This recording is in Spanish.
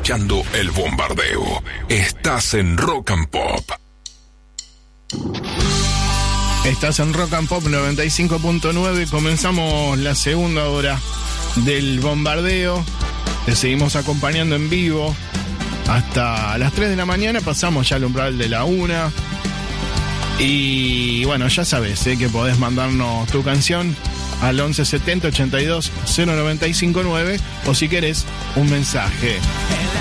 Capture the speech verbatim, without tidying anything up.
escuchando El Bombardeo. Estás en Rock and Pop. Estás en Rock and Pop noventa y cinco punto nueve. Comenzamos la segunda hora del Bombardeo. Te seguimos acompañando en vivo hasta las tres de la mañana. Pasamos ya al umbral de la una. Y bueno, ya sabes, ¿eh? que podés mandarnos tu canción al once setenta ochenta y dos cero noventa y cinco nueve, o si querés un mensaje